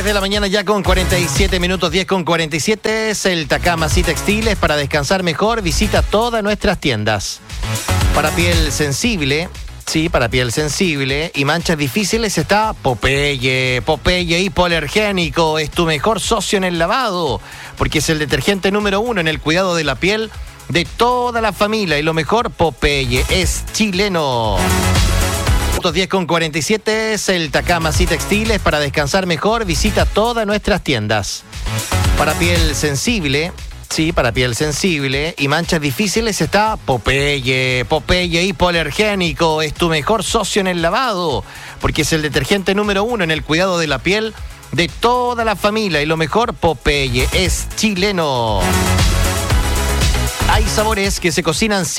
De la mañana ya con 47 minutos, 10 con 47, Celta Camas y Textiles. Para descansar mejor, visita todas nuestras tiendas. Para piel sensible, sí, para piel sensible y manchas difíciles está Popeye. Popeye hipoalergénico es tu mejor socio en el lavado, porque es el detergente número 1 en el cuidado de la piel de toda la familia. Y lo mejor, Popeye es chileno. 10 con 47, Celta Camas y Textiles. Para descansar mejor, visita todas nuestras tiendas. Para piel sensible, sí, para piel sensible y manchas difíciles está Popeye. Popeye hipoalergénico es tu mejor socio en el lavado, porque es el detergente número 1 en el cuidado de la piel de toda la familia. Y lo mejor, Popeye es chileno. Hay sabores que se cocinan sin